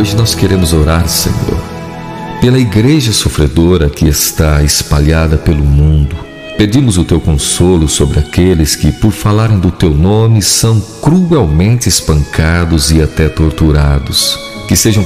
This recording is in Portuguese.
hoje nós queremos orar, Senhor, pela igreja sofredora que está espalhada pelo mundo. Pedimos o teu consolo sobre aqueles que, por falarem do teu nome, são cruelmente espancados e até torturados. Que sejam